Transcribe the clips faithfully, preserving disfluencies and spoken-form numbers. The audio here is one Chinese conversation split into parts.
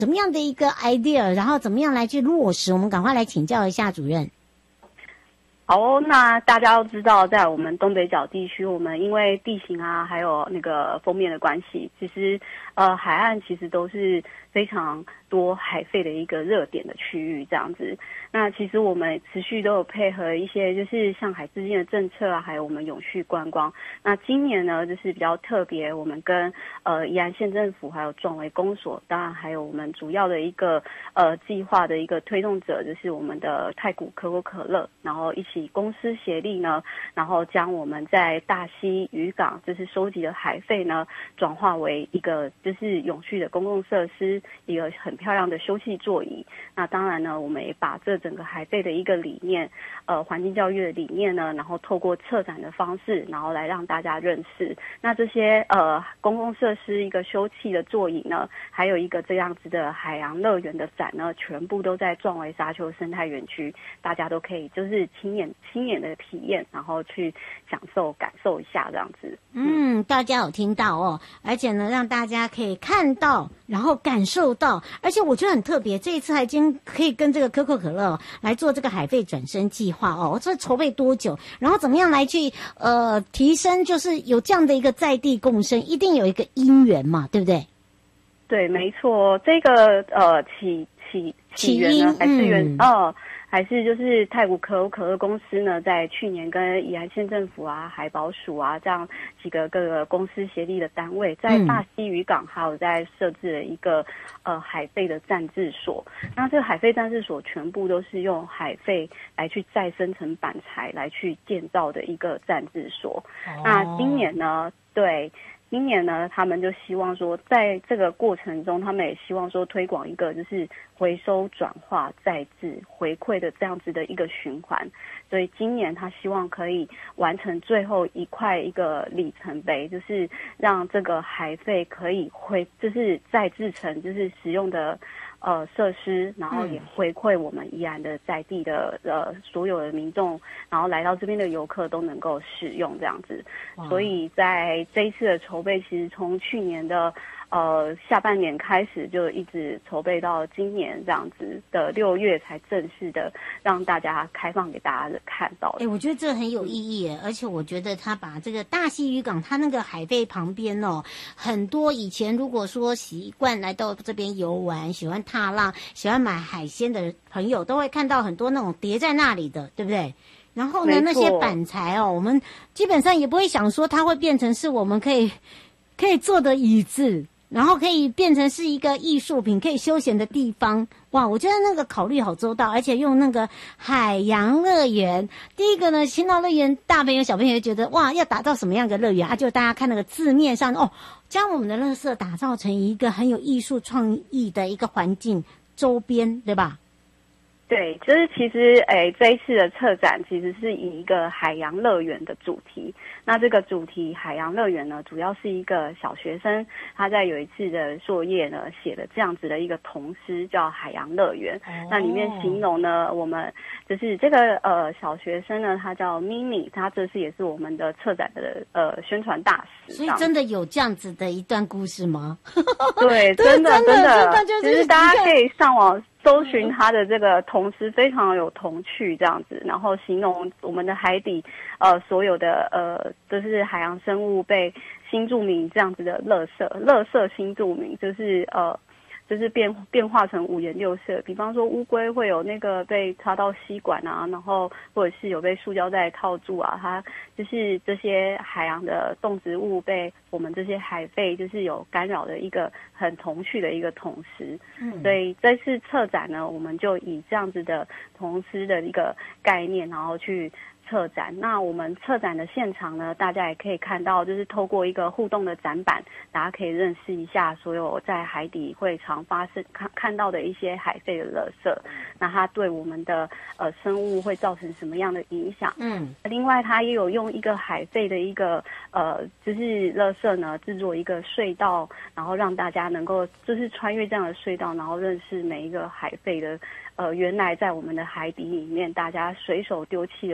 什么样的一个 idea， 然后怎么样来去落实？我们赶快来请教一下主任。 好哦，那大家都知道，在我们东北角地区，我们因为地形啊，还有那个封面的关系，其实呃海岸其实都是非常多海废的一个热点的区域，这样子。那其实我们持续都有配合一些就是像海自净的政策啊，还有我们永续观光。那今年呢，就是比较特别，我们跟呃宜兰县政府还有壮围公所，当然还有我们主要的一个呃计划的一个推动者，就是我们的太古可口可乐，然后一起公司协力呢，然后将我们在大溪渔港就是收集的海废呢，转化为一个就是永续的公共设施，一个很漂亮的休憩座椅。那当然呢，我们也把这整个海废的一个理念，呃，环境教育的理念呢，然后透过策展的方式，然后来让大家认识。那这些呃公共设施一个休憩的座椅呢，还有一个这样子的海洋乐园的展呢，全部都在壮围沙丘生态园区，大家都可以就是亲眼亲眼的体验，然后去享受感受一下这样子。 嗯，嗯大家有听到哦，而且呢，让大家可以看到，然后感受到，而且我觉得很特别，这一次还经可以跟这个可口可乐来做这个海废转身计划哦，这筹备多久？然后怎么样来去呃提升，就是有这样的一个在地共生，一定有一个因缘嘛，对不对？ 对，没错，这个呃起起起源呢，还是源、嗯、呃。还是就是太古可口可乐公司呢，在去年跟宜兰县政府啊、海保署啊这样几个各个公司协力的单位，在大溪渔港还有在设置了一个呃海废的暂置所。那这个海废暂置所全部都是用海废来去再生成板材来去建造的一个暂置所。哦、那今年呢，对。今年呢，他们就希望说，在这个过程中，他们也希望说推广一个就是回收、转化、再制、回馈的这样子的一个循环。所以今年他希望可以完成最后一块一个里程碑，就是让这个海废可以回，就是再制成就是使用的呃设施，然后也回馈我们宜兰的在地的呃所有的民众，然后来到这边的游客都能够使用这样子。所以在这一次的筹备，其实从去年的呃下半年开始，就一直筹备到今年这样子的六月才正式的让大家开放给大家看到。 哎、欸，我觉得这很有意义耶，而且我觉得他把这个大溪渔港，它那个海废旁边哦，很多以前如果说习惯来到这边游玩、喜欢踏浪、喜欢买海鲜的朋友，都会看到很多那种叠在那里的，对不对？然后呢，那些板材哦，我们基本上也不会想说它会变成是我们可以可以坐的椅子，然后可以变成是一个艺术品，可以休闲的地方。哇，我觉得那个考虑好周到，而且用那个海洋乐园。第一个呢，青岛乐园大朋友小朋友觉得哇，要打造什么样的乐园啊？就大家看那个字面上哦，将我们的垃圾打造成一个很有艺术创意的一个环境周边，对吧？ 对，就是其实诶，这一次的策展其实是以一个海洋乐园的主题。那这个主题海洋乐园呢，主要是一个小学生他在有一次的作业呢，写了这样子的一个童诗，叫《海洋乐园》。哦、那里面形容呢，我们就是这个呃小学生呢，他叫咪咪，他这次也是我们的策展的呃宣传大使。 所以真的有这样子的一段故事吗？ 对，真的真的， 真的就是、 其实大家可以上网搜寻他的这个童诗，非常有童趣这样子，然后形容我们的海底呃所有的呃就是海洋生物被新住民这样子的垃圾垃圾新住民，就是呃就是变变化成五颜六色，比方说乌龟会有那个被插到吸管啊，然后或者是有被塑胶袋套住啊，它就是这些海洋的动植物被我们这些海废就是有干扰的一个很童趣的一个童诗。嗯，所以这次策展呢，我们就以这样子的童诗的一个概念，然后去策展。那我们策展的现场呢，大家也可以看到，就是透过一个互动的展板，大家可以认识一下所有在海底会常发生看看到的一些海废的垃圾，那它对我们的呃生物会造成什么样的影响？嗯，另外它也有用一个海废的一个呃就是垃圾呢制作一个隧道，然后让大家能够就是穿越这样的隧道，然后认识每一个海废的。呃，原来在我们的海底里面，大家随手丢弃了这么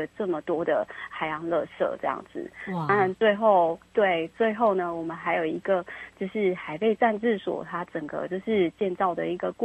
多的海洋垃圾这样子。 哇！ 当然最后对最后呢，我们还有一个就是海贝暂治所，它整个就是建造的一个过